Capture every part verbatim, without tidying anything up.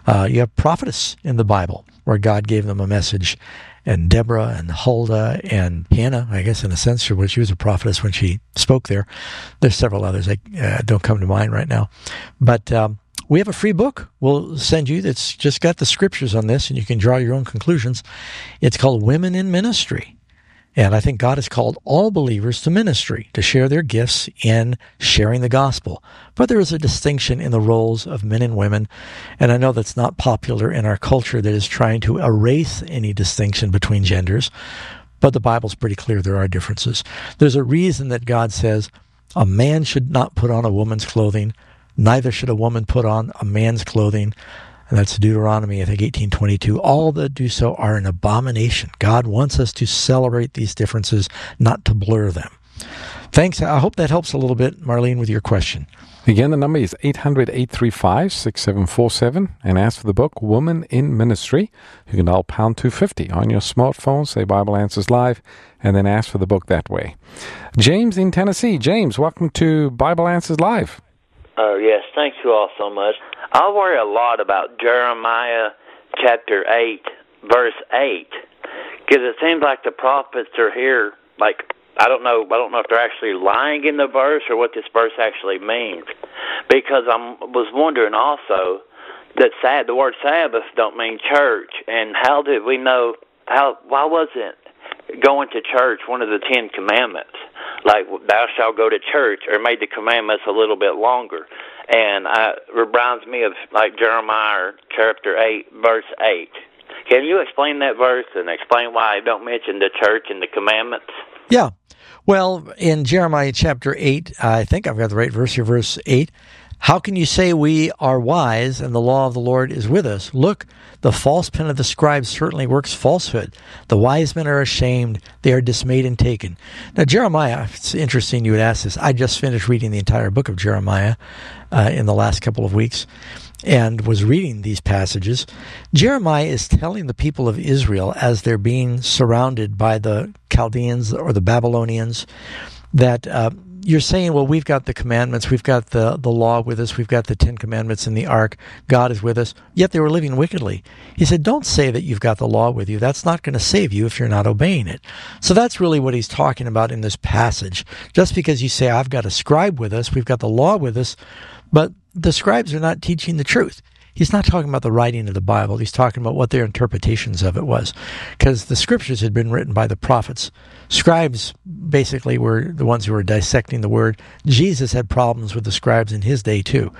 Uh, you have prophetess in the Bible where God gave them a message. And Deborah and Huldah and Hannah, I guess in a sense, she was, she was a prophetess when she spoke there. There's several others that uh, don't come to mind right now. But um, we have a free book we'll send you that's just got the scriptures on this, and you can draw your own conclusions. It's called Women in Ministry. And I think God has called all believers to ministry, to share their gifts in sharing the gospel. But there is a distinction in the roles of men and women. And I know that's not popular in our culture that is trying to erase any distinction between genders. But the Bible's pretty clear there are differences. There's a reason that God says a man should not put on a woman's clothing, neither should a woman put on a man's clothing. And that's Deuteronomy, I think, eighteen twenty-two. All that do so are an abomination. God wants us to celebrate these differences, not to blur them. Thanks. I hope that helps a little bit, Marlene, with your question. Again, the number is eight hundred, eight three five, six seven four seven. And ask for the book, Woman in Ministry. You can dial pound two fifty on your smartphone, say Bible Answers Live, and then ask for the book that way. James in Tennessee. James, welcome to Bible Answers Live. Oh, yes. Thank you all so much. I worry a lot about Jeremiah chapter eight, verse eight, because it seems like the prophets are here, like, I don't know, I don't know if they're actually lying in the verse or what this verse actually means, because I was wondering also that sad, the word Sabbath don't mean church, and how did we know, how? why wasn't going to church one of the Ten Commandments? Like, thou shalt go to church, or made the commandments a little bit longer. And uh, it reminds me of, like, Jeremiah chapter eight, verse eight. Can you explain that verse and explain why I don't mention the church and the commandments? Yeah. Well, in Jeremiah chapter eight, I think I've got the right verse here, verse eight. How can you say we are wise and the law of the Lord is with us? Look, the false pen of the scribes certainly works falsehood. The wise men are ashamed. They are dismayed and taken. Now, Jeremiah, it's interesting you would ask this. I just finished reading the entire book of Jeremiah uh, in the last couple of weeks and was reading these passages. Jeremiah is telling the people of Israel as they're being surrounded by the Chaldeans or the Babylonians that uh, you're saying, well, we've got the commandments, we've got the, the law with us, we've got the Ten Commandments in the ark, God is with us, yet they were living wickedly. He said, don't say that you've got the law with you. That's not going to save you if you're not obeying it. So that's really what he's talking about in this passage. Just because you say, I've got a scribe with us, we've got the law with us, but the scribes are not teaching the truth. He's not talking about the writing of the Bible. He's talking about what their interpretations of it was. Because the scriptures had been written by the prophets. Scribes basically were the ones who were dissecting the word. Jesus had problems with the scribes in his day too.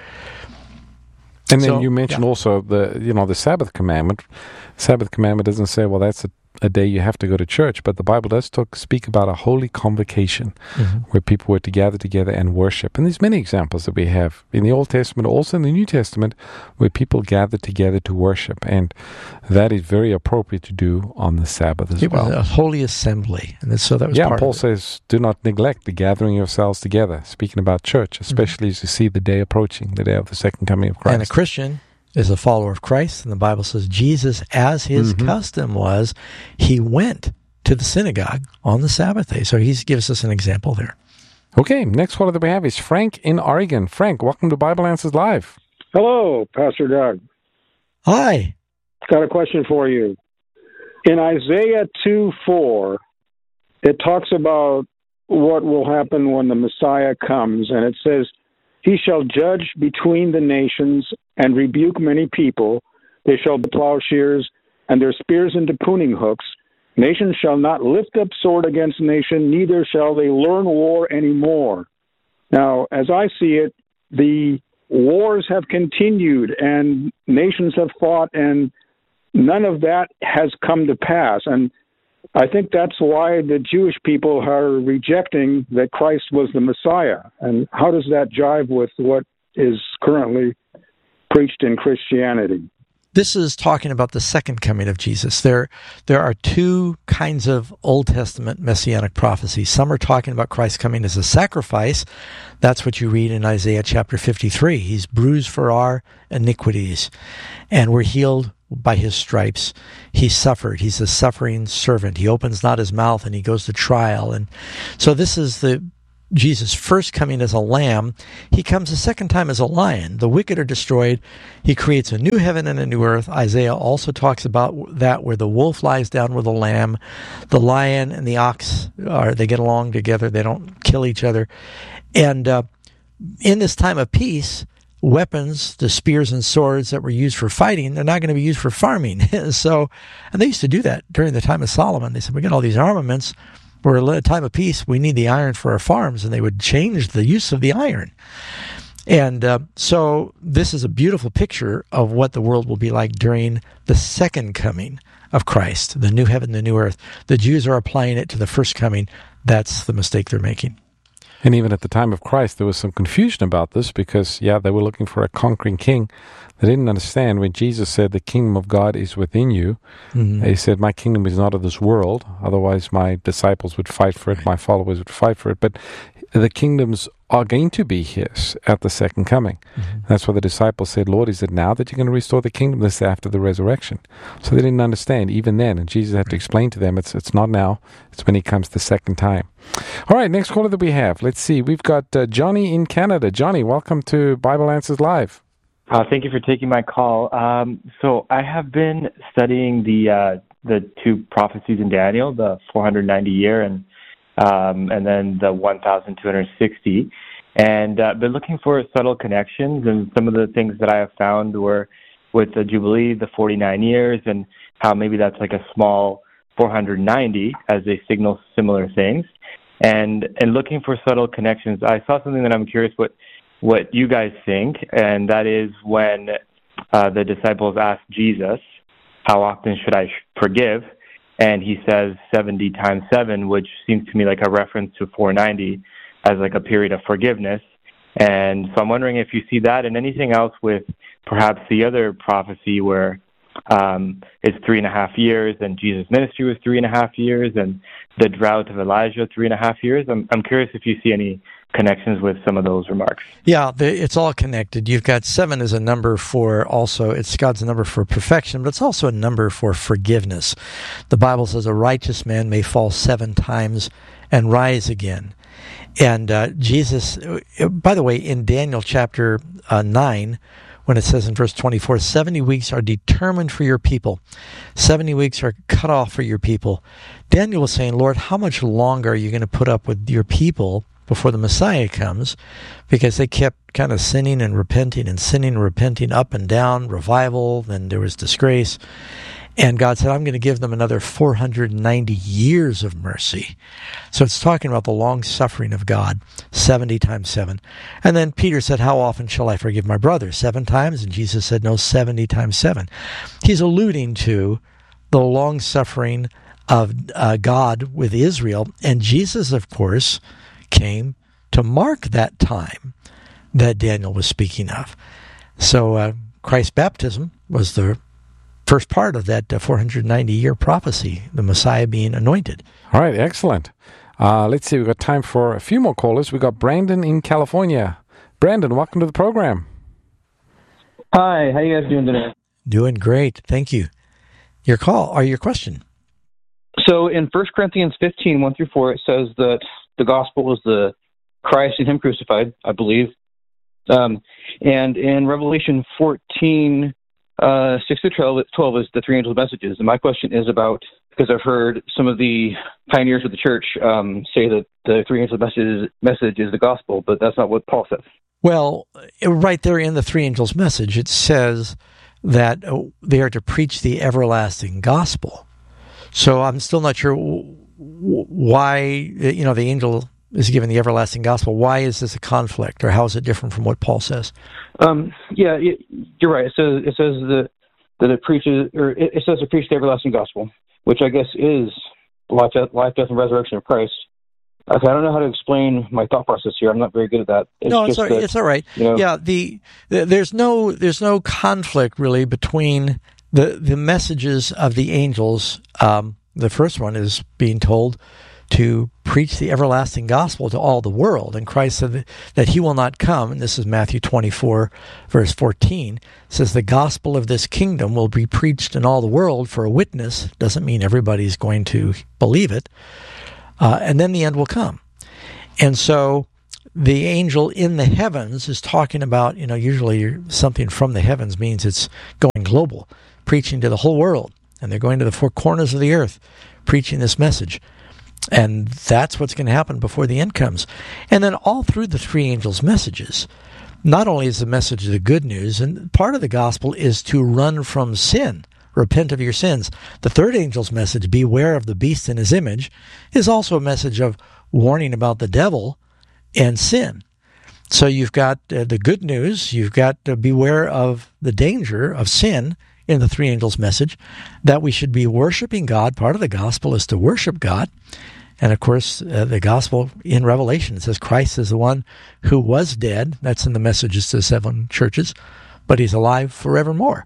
And then so, you mentioned yeah. also the, you know, the Sabbath commandment. Sabbath commandment doesn't say, well, that's a, a day you have to go to church, but the Bible does talk, speak about a holy convocation mm-hmm. where people were to gather together and worship. And there's many examples that we have in the Old Testament, also in the New Testament, where people gather together to worship. And that is very appropriate to do on the Sabbath as it well. It was a holy assembly. And so that was yeah, part Paul of it. says, do not neglect the gathering yourselves together, speaking about church, especially mm-hmm. as you see the day approaching, the day of the second coming of Christ. And a Christian is a follower of Christ, and the Bible says Jesus, as his mm-hmm. custom was, he went to the synagogue on the Sabbath day. So he gives us an example there. Okay, next caller that we have is Frank in Oregon. Frank, welcome to Bible Answers Live. Hello, Pastor Doug. Hi. Got a question for you. In Isaiah two four, it talks about what will happen when the Messiah comes, and it says, he shall judge between the nations and rebuke many people. They shall be plowshares and their spears into pruning hooks. Nation shall not lift up sword against nation, neither shall they learn war anymore. Now, as I see it, the wars have continued and nations have fought, and none of that has come to pass. And I think that's why the Jewish people are rejecting that Christ was the Messiah. And how does that jive with what is currently preached in Christianity? This is talking about the second coming of Jesus. There, there are two kinds of Old Testament messianic prophecy. Some are talking about Christ coming as a sacrifice. That's what you read in Isaiah chapter fifty-three. He's bruised for our iniquities, and we're healed by his stripes. He suffered. He's a suffering servant. He opens not his mouth, and he goes to trial. And so this is the Jesus' first coming as a lamb, he comes a second time as a lion. The wicked are destroyed. He creates a new heaven and a new earth. Isaiah also talks about that, where the wolf lies down with the lamb. The lion and the ox, are they get along together. They don't kill each other. And uh, in this time of peace, weapons, the spears and swords that were used for fighting, they're not going to be used for farming. So, and they used to do that during the time of Solomon. They said, we got all these armaments. We're in a time of peace. We need the iron for our farms, and they would change the use of the iron. And uh, so this is a beautiful picture of what the world will be like during the second coming of Christ, the new heaven, the new earth. The Jews are applying it to the first coming. That's the mistake they're making. And even at the time of Christ, there was some confusion about this because, yeah, they were looking for a conquering king. They didn't understand when Jesus said, the kingdom of God is within you. Mm-hmm. He said, my kingdom is not of this world. Otherwise, my disciples would fight for it. Right. My followers would fight for it. But the kingdoms are going to be his at the second coming. Mm-hmm. That's why the disciples said, Lord, is it now that you're going to restore the kingdom? This is after the resurrection. So they didn't understand even then. And Jesus had to explain to them, it's it's not now. It's when he comes the second time. All right, next caller that we have. Let's see. We've got uh, Johnny in Canada. Johnny, welcome to Bible Answers Live. Uh, thank you for taking my call. Um, so I have been studying the uh, the two prophecies in Daniel, the four hundred ninety year and um, and then the one thousand two hundred sixty, and uh, been looking for subtle connections. And some of the things that I have found were with the Jubilee, the forty-nine years, and how maybe that's like a small four hundred ninety as they signal similar things. And and looking for subtle connections, I saw something that I'm curious what. what you guys think, and that is when uh, the disciples asked Jesus, how often should I forgive? And he says seventy times seven, which seems to me like a reference to four ninety as like a period of forgiveness. And so I'm wondering if you see that and anything else with perhaps the other prophecy where um, it's three and a half years and Jesus' ministry was three and a half years and the drought of Elijah, three and a half years. I'm, I'm curious if you see any connections with some of those remarks. Yeah, the, it's all connected. You've got seven as a number for also, it's God's number for perfection, but it's also a number for forgiveness. The Bible says a righteous man may fall seven times and rise again. And uh, Jesus, by the way, in Daniel chapter uh, nine, when it says in verse twenty-four, seventy weeks are determined for your people. seventy weeks are cut off for your people. Daniel was saying, Lord, how much longer are you going to put up with your people before the Messiah comes? Because they kept kind of sinning and repenting and sinning and repenting up and down, revival, then there was disgrace. And God said, I'm going to give them another four hundred ninety years of mercy. So it's talking about the long suffering of God, seventy times seven. And then Peter said, how often shall I forgive my brother? Seven times? And Jesus said, no, seventy times seven. He's alluding to the long suffering of uh, God with Israel. And Jesus, of course, came to mark that time that Daniel was speaking of. So uh, Christ's baptism was the first part of that uh, four hundred ninety year prophecy, the Messiah being anointed. All right, excellent. Uh, let's see, we've got time for a few more callers. We've got Brandon in California. Brandon, welcome to the program. Hi, how you guys doing today? Doing great, thank you. Your call, or your question. So in First Corinthians fifteen, one through four, it says that the gospel is the Christ and him crucified, I believe. Um, and in Revelation fourteen, uh, six through twelve, twelve is the three angels' messages. And my question is about, because I've heard some of the pioneers of the church um, say that the three angels' message, message is the gospel, but that's not what Paul says. Well, right there in the three angels' message, it says that they are to preach the everlasting gospel. So I'm still not sure why, you know, the angel is given the everlasting gospel. Why is this a conflict, or how is it different from what Paul says? Um, yeah, you're right. It says it says that that it preaches, or it says to preach the everlasting gospel, which I guess is life, life, death, and resurrection of Christ. I don't know how to explain my thought process here. I'm not very good at that. It's no, it's all right. That, it's all right. You know, yeah, the, the there's no there's no conflict really between the the messages of the angels. Um, the first one is being told to preach the everlasting gospel to all the world, and Christ said that, that he will not come. And this is Matthew twenty-four, verse fourteen. It says the gospel of this kingdom will be preached in all the world for a witness. Doesn't mean everybody's going to believe it. Uh, and then the end will come. And so the angel in the heavens is talking about, you know, usually something from the heavens means it's going global, preaching to the whole world. And they're going to the four corners of the earth, preaching this message. And that's what's going to happen before the end comes. And then all through the three angels' messages, not only is the message the good news, and part of the gospel is to run from sin, repent of your sins. The third angel's message, beware of the beast in his image, is also a message of warning about the devil and sin. So you've got uh, the good news, you've got to beware of the danger of sin in the three angels' message, that we should be worshiping God. Part of the gospel is to worship God. And of course, uh, the gospel in Revelation, it says Christ is the one who was dead. That's in the messages to the seven churches, but he's alive forevermore.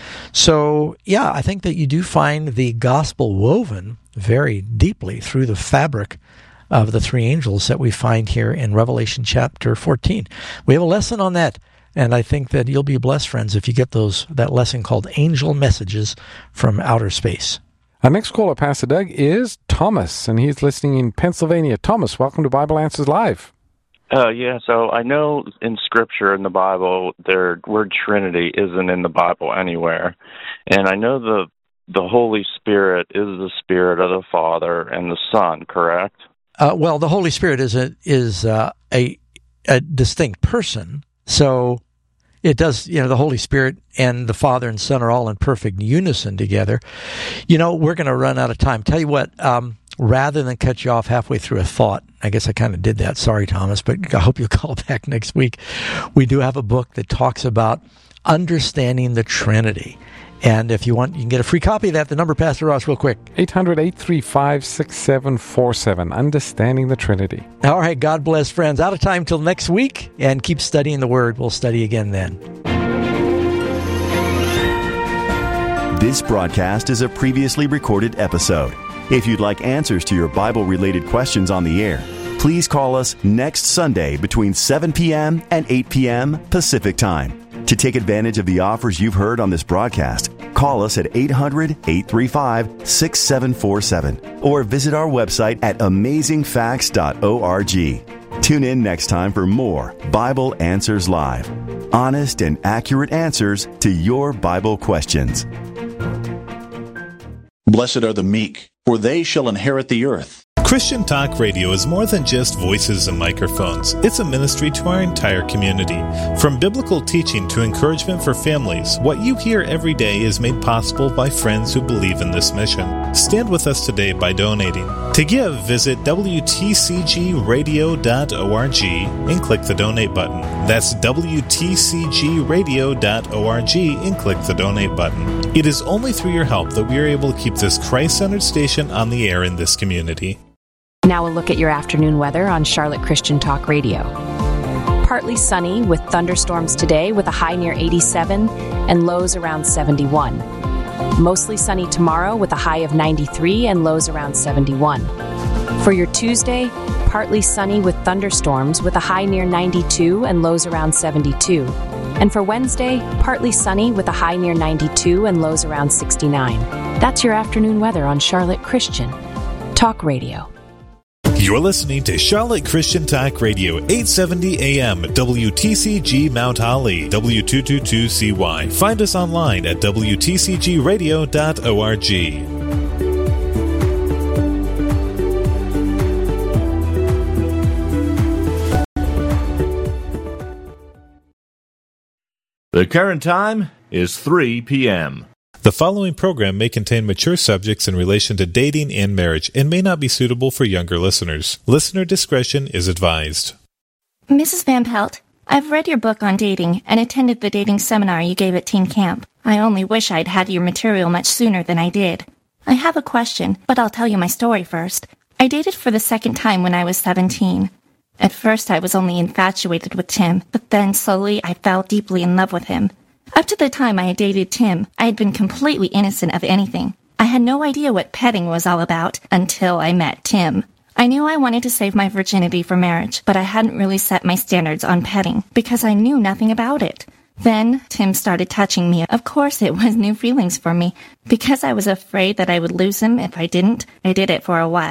So, yeah, I think that you do find the gospel woven very deeply through the fabric of the three angels that we find here in Revelation chapter fourteen. We have a lesson on that, and I think that you'll be blessed, friends, if you get those that lesson called Angel Messages from Outer Space. Our next caller, Pastor Doug, is Thomas, and he's listening in Pennsylvania. Thomas, welcome to Bible Answers Live. Uh, yeah, so I know in Scripture, in the Bible, the word Trinity isn't in the Bible anywhere. And I know the the Holy Spirit is the Spirit of the Father and the Son, correct? Uh, well, the Holy Spirit is a is uh, a a distinct person, so it does. You know, the Holy Spirit and the Father and Son are all in perfect unison together. You know, we're going to run out of time. Tell you what, um, rather than cut you off halfway through a thought, I guess I kind of did that. Sorry, Thomas, but I hope you'll call back next week. We do have a book that talks about understanding the Trinity. And if you want, you can get a free copy of that. The number, Pastor Ross, real quick. eight hundred, eight three five, six seven four seven, Understanding the Trinity. All right, God bless, friends. Out of time till next week, and keep studying the Word. We'll study again then. This broadcast is a previously recorded episode. If you'd like answers to your Bible-related questions on the air, please call us next Sunday between seven p.m. and eight p.m. Pacific Time. To take advantage of the offers you've heard on this broadcast, call us at eight hundred, eight three five, six seven four seven or visit our website at amazing facts dot org. Tune in next time for more Bible Answers Live. Honest and accurate answers to your Bible questions. Blessed are the meek, for they shall inherit the earth. Christian Talk Radio is more than just voices and microphones. It's a ministry to our entire community. From biblical teaching to encouragement for families, what you hear every day is made possible by friends who believe in this mission. Stand with us today by donating. To give, visit W T C G radio dot org and click the donate button. That's W T C G radio dot org and click the donate button. It is only through your help that we are able to keep this Christ-centered station on the air in this community. Now a look at your afternoon weather on Charlotte Christian Talk Radio. Partly sunny with thunderstorms today with a high near eighty-seven and lows around seventy-one. Mostly sunny tomorrow with a high of ninety-three and lows around seventy-one. For your Tuesday, partly sunny with thunderstorms with a high near ninety-two and lows around seventy-two. And for Wednesday, partly sunny with a high near ninety-two and lows around sixty-nine. That's your afternoon weather on Charlotte Christian Talk Radio. You're listening to Charlotte Christian Talk Radio, eight seventy A M, W T C G Mount Holly, W two twenty-two C Y. Find us online at W T C G radio dot org. The current time is three p.m. The following program may contain mature subjects in relation to dating and marriage and may not be suitable for younger listeners. Listener discretion is advised. Missus Van Pelt, I've read your book on dating and attended the dating seminar you gave at teen camp. I only wish I'd had your material much sooner than I did. I have a question, but I'll tell you my story first. I dated for the second time when I was seventeen. At first I was only infatuated with Tim, but then slowly I fell deeply in love with him. Up to the time I had dated Tim, I had been completely innocent of anything. I had no idea what petting was all about until I met Tim. I knew I wanted to save my virginity for marriage, but I hadn't really set my standards on petting because I knew nothing about it. Then Tim started touching me. Of course, it was new feelings for me. Because I was afraid that I would lose him if I didn't, I did it for a while.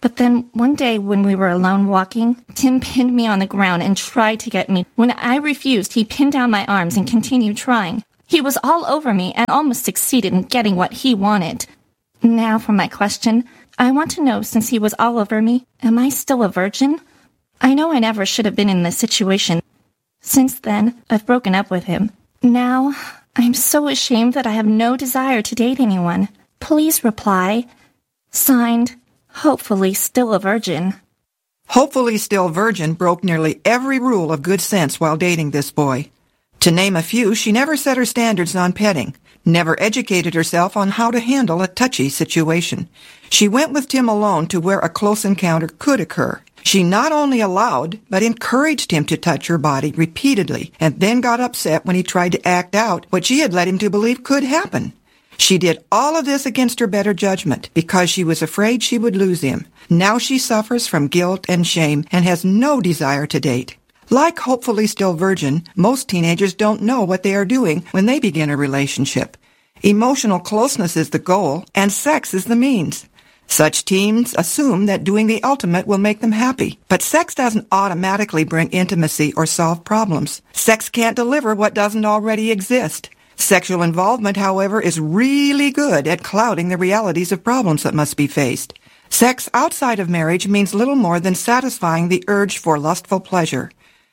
But then one day when we were alone walking, Tim pinned me on the ground and tried to get me. When I refused, he pinned down my arms and continued trying. He was all over me and almost succeeded in getting what he wanted. Now for my question. I want to know, since he was all over me, am I still a virgin? I know I never should have been in this situation. Since then, I've broken up with him. Now, I'm so ashamed that I have no desire to date anyone. Please reply. Signed, Hopefully Still a Virgin. Hopefully Still Virgin broke nearly every rule of good sense while dating this boy. To name a few, she never set her standards on petting, never educated herself on how to handle a touchy situation. She went with Tim alone to where a close encounter could occur. She not only allowed, but encouraged him to touch her body repeatedly, and then got upset when he tried to act out what she had led him to believe could happen. She did all of this against her better judgment because she was afraid she would lose him. Now she suffers from guilt and shame and has no desire to date. Like Hopefully Still Virgin, most teenagers don't know what they are doing when they begin a relationship. Emotional closeness is the goal, and sex is the means. Such teens assume that doing the ultimate will make them happy, but sex doesn't automatically bring intimacy or solve problems. Sex can't deliver what doesn't already exist. Sexual involvement, however, is really good at clouding the realities of problems that must be faced. Sex outside of marriage means little more than satisfying the urge for lustful pleasure.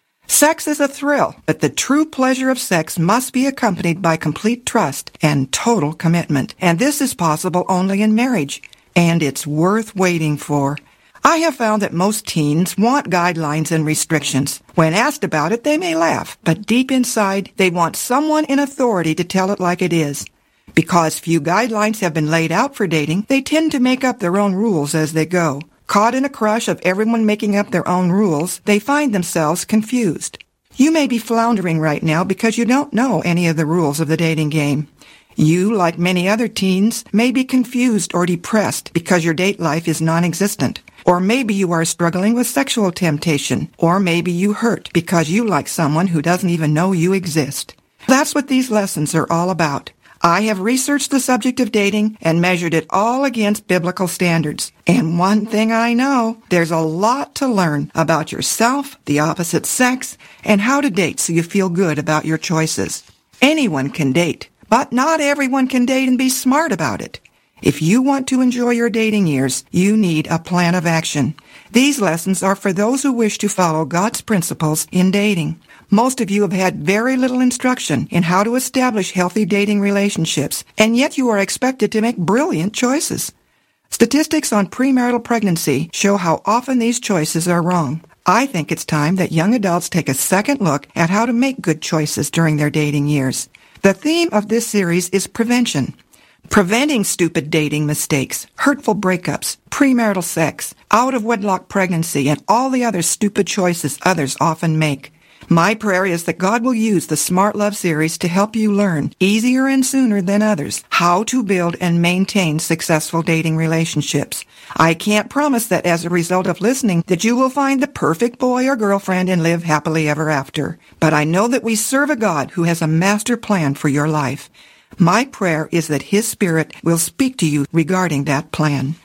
Sex is a thrill, but the true pleasure of sex must be accompanied by complete trust and total commitment. And this is possible only in marriage, and it's worth waiting for. I have found that most teens want guidelines and restrictions. When asked about it, they may laugh, but deep inside, they want someone in authority to tell it like it is. Because few guidelines have been laid out for dating, they tend to make up their own rules as they go. Caught in a crush of everyone making up their own rules, they find themselves confused. You may be floundering right now because you don't know any of the rules of the dating game. You, like many other teens, may be confused or depressed because your date life is non-existent. Or maybe you are struggling with sexual temptation. Or maybe you hurt because you like someone who doesn't even know you exist. That's what these lessons are all about. I have researched the subject of dating and measured it all against biblical standards. And one thing I know, there's a lot to learn about yourself, the opposite sex, and how to date so you feel good about your choices. Anyone can date, but not everyone can date and be smart about it. If you want to enjoy your dating years, you need a plan of action. These lessons are for those who wish to follow God's principles in dating. Most of you have had very little instruction in how to establish healthy dating relationships, and yet you are expected to make brilliant choices. Statistics on premarital pregnancy show how often these choices are wrong. I think it's time that young adults take a second look at how to make good choices during their dating years. The theme of this series is prevention. Preventing stupid dating mistakes, hurtful breakups, premarital sex, out-of-wedlock pregnancy, and all the other stupid choices others often make. My prayer is that God will use the Smart Love series to help you learn, easier and sooner than others, how to build and maintain successful dating relationships. I can't promise that as a result of listening that you will find the perfect boy or girlfriend and live happily ever after. But I know that we serve a God who has a master plan for your life. My prayer is that His Spirit will speak to you regarding that plan.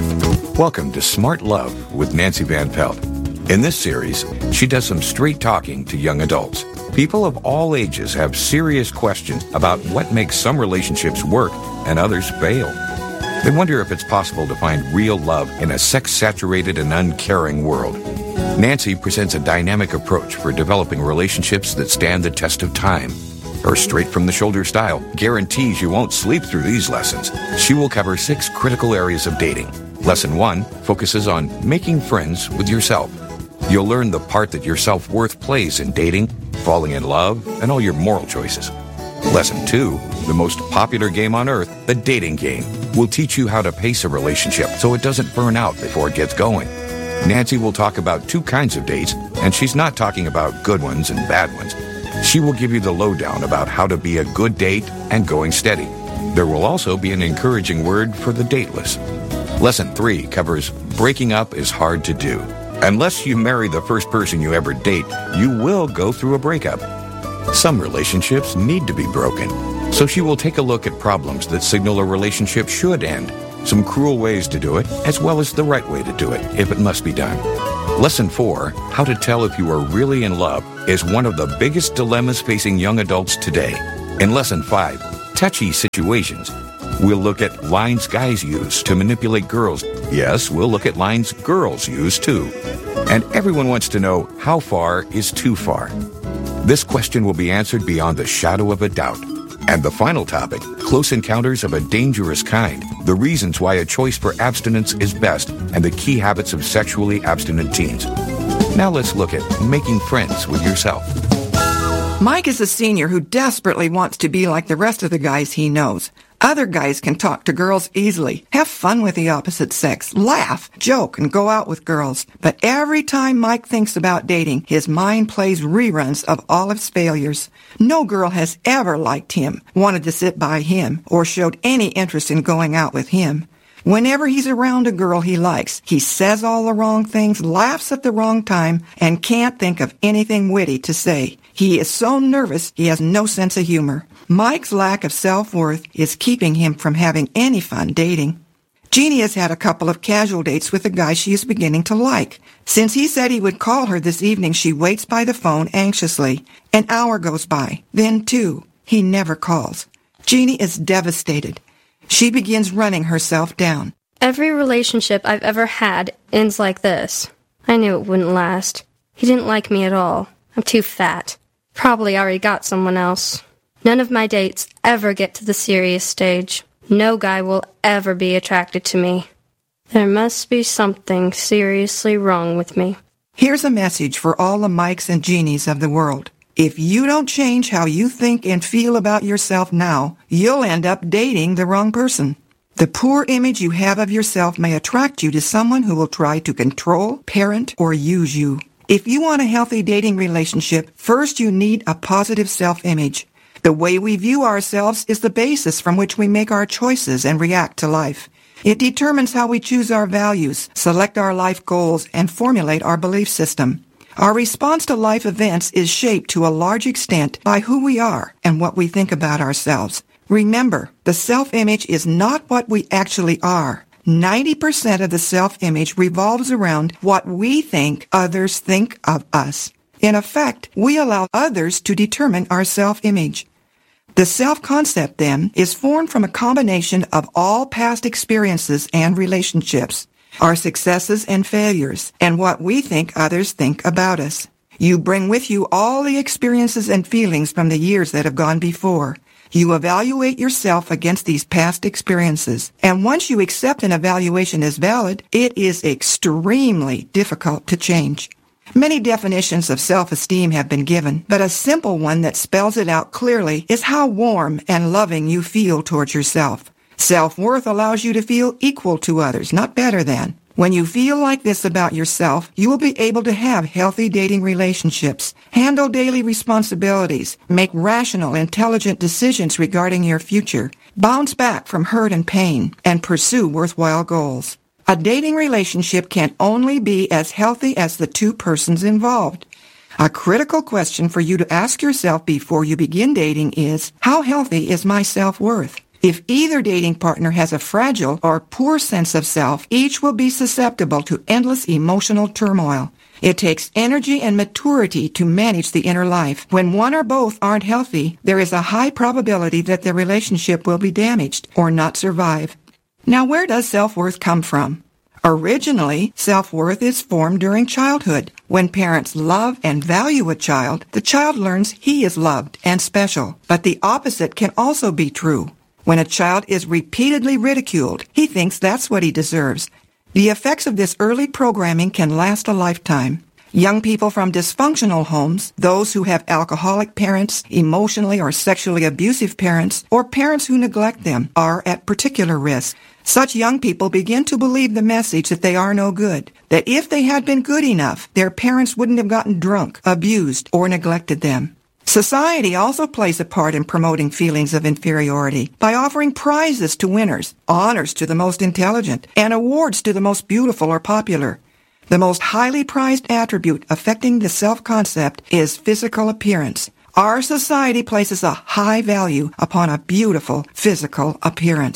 Welcome to Smart Love with Nancy Van Pelt. In this series, she does some straight talking to young adults. People of all ages have serious questions about what makes some relationships work and others fail. They wonder if it's possible to find real love in a sex-saturated and uncaring world. Nancy presents a dynamic approach for developing relationships that stand the test of time. Her straight-from-the-shoulder style guarantees you won't sleep through these lessons. She will cover six critical areas of dating. Lesson one focuses on making friends with yourself. You'll learn the part that your self-worth plays in dating, falling in love, and all your moral choices. Lesson two, the most popular game on earth, the dating game, will teach you how to pace a relationship so it doesn't burn out before it gets going. Nancy will talk about two kinds of dates, and she's not talking about good ones and bad ones. She will give you the lowdown about how to be a good date and going steady. There will also be an encouraging word for the dateless. Lesson three covers breaking up is hard to do. Unless you marry the first person you ever date, you will go through a breakup. Some relationships need to be broken, so she will take a look at problems that signal a relationship should end some cruel ways to do it, as well as the right way to do it, if it must be done. Lesson four, How to Tell If You Are Really in Love, is one of the biggest dilemmas facing young adults today. In Lesson five, Touchy Situations, we'll look at lines guys use to manipulate girls. Yes, we'll look at lines girls use too. And everyone wants to know, how far is too far? This question will be answered beyond the shadow of a doubt. And the final topic, Close Encounters of a Dangerous Kind, the reasons why a choice for abstinence is best, and the key habits of sexually abstinent teens. Now let's look at making friends with yourself. Mike is a senior who desperately wants to be like the rest of the guys he knows. Other guys can talk to girls easily, have fun with the opposite sex, laugh, joke, and go out with girls. But every time Mike thinks about dating, his mind plays reruns of all of his failures. No girl has ever liked him, wanted to sit by him, or showed any interest in going out with him. Whenever he's around a girl he likes, he says all the wrong things, laughs at the wrong time, and can't think of anything witty to say. He is so nervous he has no sense of humor. Mike's lack of self-worth is keeping him from having any fun dating. Jeannie has had a couple of casual dates with a guy she is beginning to like. Since he said he would call her this evening, she waits by the phone anxiously. An hour goes by, then two. He never calls. Jeannie is devastated. She begins running herself down. Every relationship I've ever had ends like this. I knew it wouldn't last. He didn't like me at all. I'm too fat. Probably already got someone else. None of my dates ever get to the serious stage. No guy will ever be attracted to me. There must be something seriously wrong with me. Here's a message for all the Mikes and Jeannies of the world. If you don't change how you think and feel about yourself now, you'll end up dating the wrong person. The poor image you have of yourself may attract you to someone who will try to control, parent, or use you. If you want a healthy dating relationship, first you need a positive self-image. The way we view ourselves is the basis from which we make our choices and react to life. It determines how we choose our values, select our life goals, and formulate our belief system. Our response to life events is shaped to a large extent by who we are and what we think about ourselves. Remember, the self-image is not what we actually are. ninety percent of the self-image revolves around what we think others think of us. In effect, we allow others to determine our self-image. The self-concept, then, is formed from a combination of all past experiences and relationships, our successes and failures, and what we think others think about us. You bring with you all the experiences and feelings from the years that have gone before. You evaluate yourself against these past experiences, and once you accept an evaluation as valid, it is extremely difficult to change. Many definitions of self-esteem have been given, but a simple one that spells it out clearly is how warm and loving you feel towards yourself. Self-worth allows you to feel equal to others, not better than. When you feel like this about yourself, you will be able to have healthy dating relationships, handle daily responsibilities, make rational, intelligent decisions regarding your future, bounce back from hurt and pain, and pursue worthwhile goals. A dating relationship can only be as healthy as the two persons involved. A critical question for you to ask yourself before you begin dating is, how healthy is my self-worth? If either dating partner has a fragile or poor sense of self, each will be susceptible to endless emotional turmoil. It takes energy and maturity to manage the inner life. When one or both aren't healthy, there is a high probability that the relationship will be damaged or not survive. Now, where does self-worth come from? Originally, self-worth is formed during childhood. When parents love and value a child, the child learns he is loved and special. But the opposite can also be true. When a child is repeatedly ridiculed, he thinks that's what he deserves. The effects of this early programming can last a lifetime. Young people from dysfunctional homes, those who have alcoholic parents, emotionally or sexually abusive parents, or parents who neglect them, are at particular risk. Such young people begin to believe the message that they are no good, that if they had been good enough, their parents wouldn't have gotten drunk, abused, or neglected them. Society also plays a part in promoting feelings of inferiority by offering prizes to winners, honors to the most intelligent, and awards to the most beautiful or popular. The most highly prized attribute affecting the self-concept is physical appearance. Our society places a high value upon a beautiful physical appearance.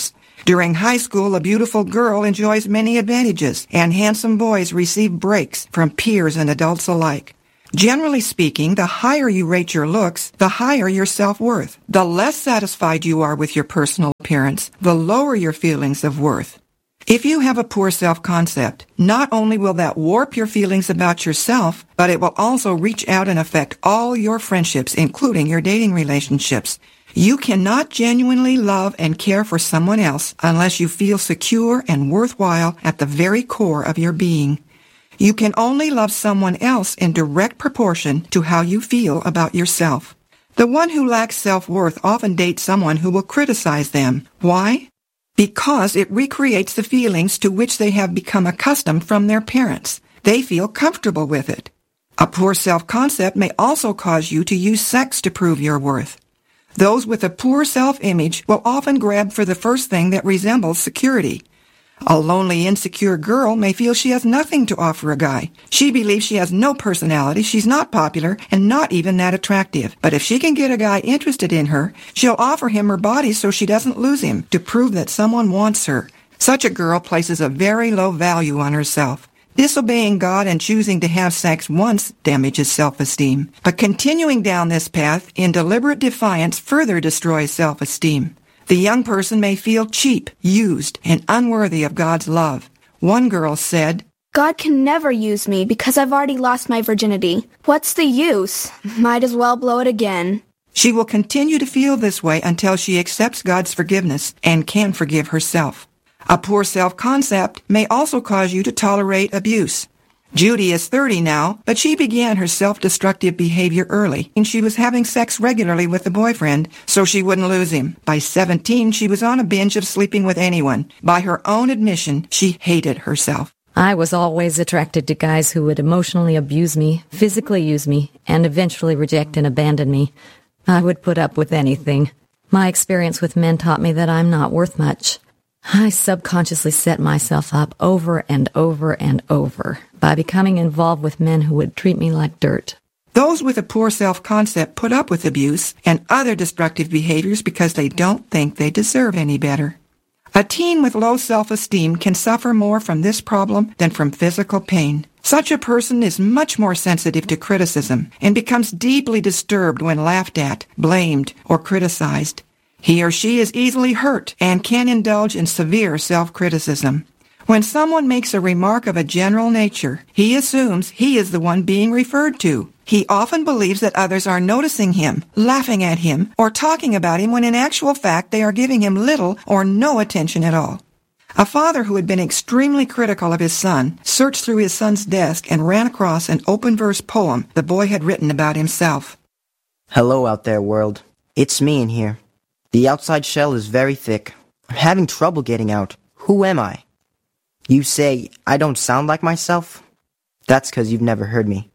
During high school, a beautiful girl enjoys many advantages, and handsome boys receive breaks from peers and adults alike. Generally speaking, the higher you rate your looks, the higher your self-worth. The less satisfied you are with your personal appearance, the lower your feelings of worth. If you have a poor self-concept, not only will that warp your feelings about yourself, but it will also reach out and affect all your friendships, including your dating relationships. You cannot genuinely love and care for someone else unless you feel secure and worthwhile at the very core of your being. You can only love someone else in direct proportion to how you feel about yourself. The one who lacks self-worth often dates someone who will criticize them. Why? Because it recreates the feelings to which they have become accustomed from their parents. They feel comfortable with it. A poor self-concept may also cause you to use sex to prove your worth. Those with a poor self-image will often grab for the first thing that resembles security. A lonely, insecure girl may feel she has nothing to offer a guy. She believes she has no personality, she's not popular, and not even that attractive. But if she can get a guy interested in her, she'll offer him her body so she doesn't lose him, to prove that someone wants her. Such a girl places a very low value on herself. Disobeying God and choosing to have sex once damages self-esteem. But continuing down this path in deliberate defiance further destroys self-esteem. The young person may feel cheap, used, and unworthy of God's love. One girl said, God can never use me because I've already lost my virginity. What's the use? Might as well blow it again. She will continue to feel this way until she accepts God's forgiveness and can forgive herself. A poor self-concept may also cause you to tolerate abuse. Judy is thirty now, but she began her self-destructive behavior early, and she was having sex regularly with a boyfriend so she wouldn't lose him. By seventeen, she was on a binge of sleeping with anyone. By her own admission, she hated herself. I was always attracted to guys who would emotionally abuse me, physically use me, and eventually reject and abandon me. I would put up with anything. My experience with men taught me that I'm not worth much. I subconsciously set myself up over and over and over by becoming involved with men who would treat me like dirt. Those with a poor self-concept put up with abuse and other destructive behaviors because they don't think they deserve any better. A teen with low self-esteem can suffer more from this problem than from physical pain. Such a person is much more sensitive to criticism and becomes deeply disturbed when laughed at, blamed, or criticized. He or she is easily hurt and can indulge in severe self-criticism. When someone makes a remark of a general nature, he assumes he is the one being referred to. He often believes that others are noticing him, laughing at him, or talking about him when in actual fact they are giving him little or no attention at all. A father who had been extremely critical of his son searched through his son's desk and ran across an open-verse poem the boy had written about himself. Hello out there, world. It's me in here. The outside shell is very thick. I'm having trouble getting out. Who am I? You say I don't sound like myself? That's 'cause you've never heard me.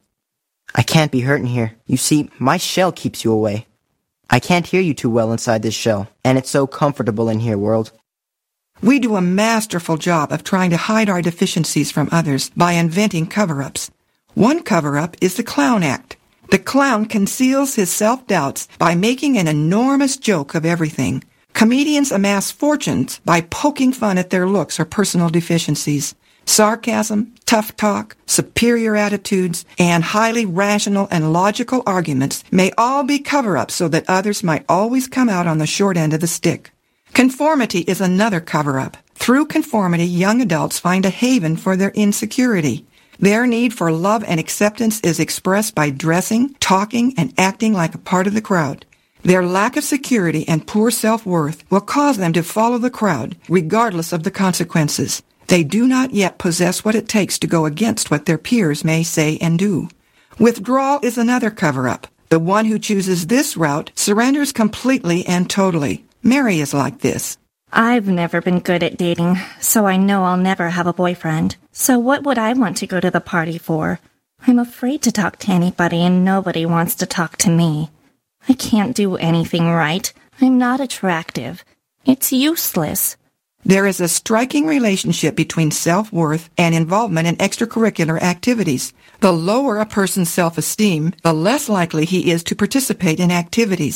I can't be hurt in here. You see, my shell keeps you away. I can't hear you too well inside this shell, and it's so comfortable in here, world. We do a masterful job of trying to hide our deficiencies from others by inventing cover-ups. One cover-up is the clown act. The clown conceals his self-doubts by making an enormous joke of everything. Comedians amass fortunes by poking fun at their looks or personal deficiencies. Sarcasm, tough talk, superior attitudes, and highly rational and logical arguments may all be cover-ups so that others might always come out on the short end of the stick. Conformity is another cover-up. Through conformity, young adults find a haven for their insecurity. Their need for love and acceptance is expressed by dressing, talking, and acting like a part of the crowd. Their lack of security and poor self-worth will cause them to follow the crowd, regardless of the consequences. They do not yet possess what it takes to go against what their peers may say and do. Withdrawal is another cover-up. The one who chooses this route surrenders completely and totally. Mary is like this. I've never been good at dating, so I know I'll never have a boyfriend. So what would I want to go to the party for? I'm afraid to talk to anybody, and nobody wants to talk to me. I can't do anything right. I'm not attractive. It's useless. There is a striking relationship between self-worth and involvement in extracurricular activities. The lower a person's self-esteem, the less likely he is to participate in activities.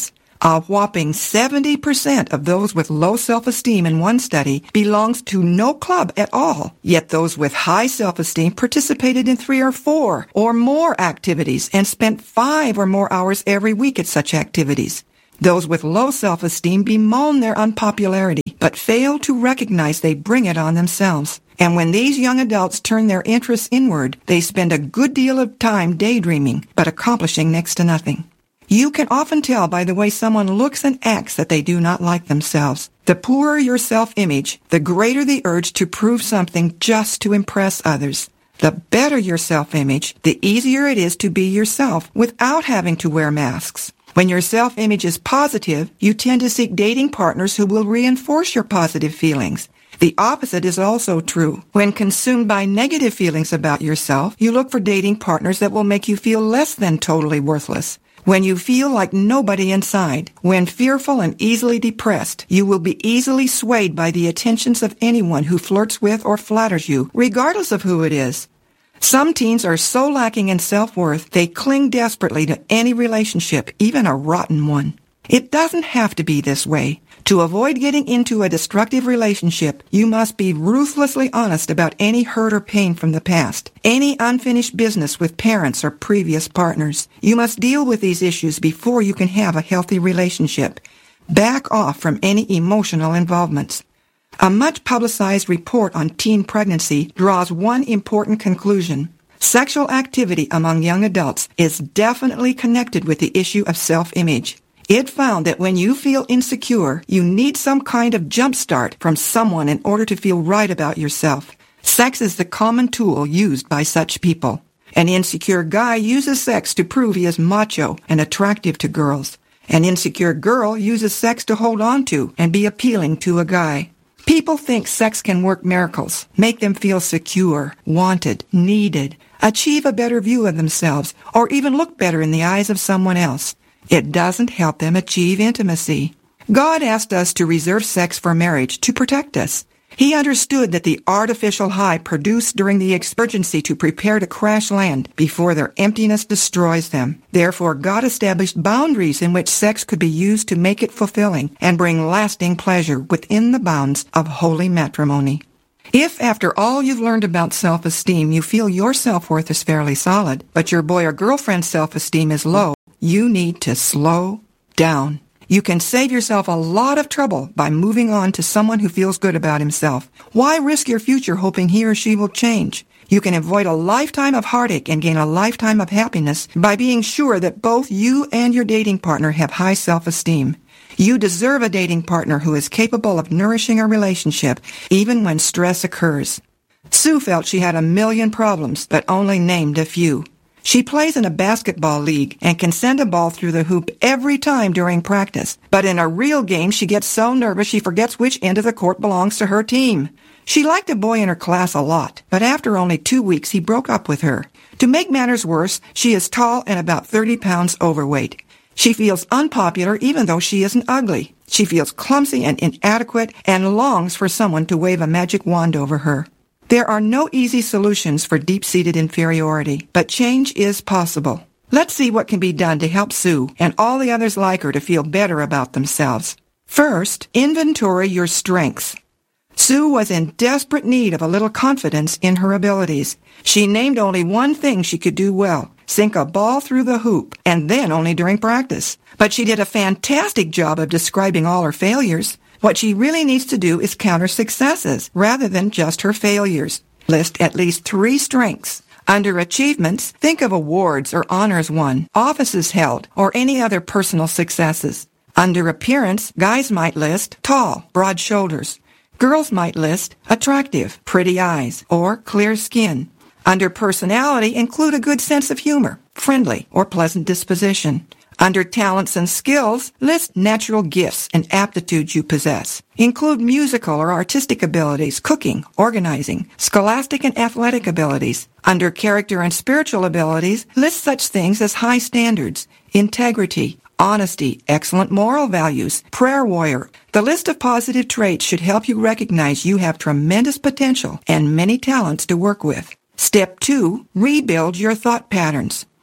A whopping seventy percent of those with low self-esteem in one study belongs to no club at all. Yet those with high self-esteem participated in three or four or more activities and spent five or more hours every week at such activities. Those with low self-esteem bemoan their unpopularity, but fail to recognize they bring it on themselves. And when these young adults turn their interests inward, they spend a good deal of time daydreaming, but accomplishing next to nothing. You can often tell by the way someone looks and acts that they do not like themselves. The poorer your self-image, the greater the urge to prove something just to impress others. The better your self-image, the easier it is to be yourself without having to wear masks. When your self-image is positive, you tend to seek dating partners who will reinforce your positive feelings. The opposite is also true. When consumed by negative feelings about yourself, you look for dating partners that will make you feel less than totally worthless. When you feel like nobody inside, when fearful and easily depressed, you will be easily swayed by the attentions of anyone who flirts with or flatters you, regardless of who it is. Some teens are so lacking in self-worth, they cling desperately to any relationship, even a rotten one. It doesn't have to be this way. To avoid getting into a destructive relationship, you must be ruthlessly honest about any hurt or pain from the past, any unfinished business with parents or previous partners. You must deal with these issues before you can have a healthy relationship. Back off from any emotional involvements. A much-publicized report on teen pregnancy draws one important conclusion. Sexual activity among young adults is definitely connected with the issue of self-image. It found that when you feel insecure, you need some kind of jump start from someone in order to feel right about yourself. Sex is the common tool used by such people. An insecure guy uses sex to prove he is macho and attractive to girls. An insecure girl uses sex to hold on to and be appealing to a guy. People think sex can work miracles, make them feel secure, wanted, needed, achieve a better view of themselves, or even look better in the eyes of someone else. It doesn't help them achieve intimacy. God asked us to reserve sex for marriage to protect us. He understood that the artificial high produced during the urgency to prepare to crash land before their emptiness destroys them. Therefore, God established boundaries in which sex could be used to make it fulfilling and bring lasting pleasure within the bounds of holy matrimony. If after all you've learned about self-esteem you feel your self-worth is fairly solid, but your boy or girlfriend's self-esteem is low, you need to slow down. You can save yourself a lot of trouble by moving on to someone who feels good about himself. Why risk your future hoping he or she will change? You can avoid a lifetime of heartache and gain a lifetime of happiness by being sure that both you and your dating partner have high self-esteem. You deserve a dating partner who is capable of nourishing a relationship even when stress occurs. Sue felt she had a million problems, but only named a few. She plays in a basketball league and can send a ball through the hoop every time during practice. But in a real game, she gets so nervous she forgets which end of the court belongs to her team. She liked a boy in her class a lot, but after only two weeks, he broke up with her. To make matters worse, she is tall and about thirty pounds overweight. She feels unpopular even though she isn't ugly. She feels clumsy and inadequate and longs for someone to wave a magic wand over her. There are no easy solutions for deep-seated inferiority, but change is possible. Let's see what can be done to help Sue and all the others like her to feel better about themselves. First, inventory your strengths. Sue was in desperate need of a little confidence in her abilities. She named only one thing she could do well, sink a ball through the hoop, and then only during practice. But she did a fantastic job of describing all her failures. What she really needs to do is count her successes rather than just her failures. List at least three strengths. Under achievements, think of awards or honors won, offices held, or any other personal successes. Under appearance, guys might list tall, broad shoulders. Girls might list attractive, pretty eyes, or clear skin. Under personality, include a good sense of humor, friendly, or pleasant disposition. Under talents and skills, list natural gifts and aptitudes you possess. Include musical or artistic abilities, cooking, organizing, scholastic and athletic abilities. Under character and spiritual abilities, list such things as high standards, integrity, honesty, excellent moral values, prayer warrior. The list of positive traits should help you recognize you have tremendous potential and many talents to work with. Step two, rebuild your thought patterns.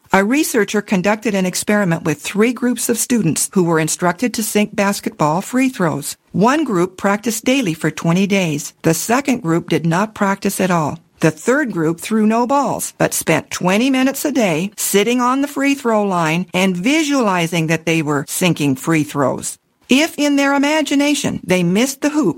A researcher conducted an experiment with three groups of students who were instructed to sink basketball free throws. One group practiced daily for twenty days. The second group did not practice at all. The third group threw no balls, but spent twenty minutes a day sitting on the free throw line and visualizing that they were sinking free throws. If in their imagination they missed the hoop,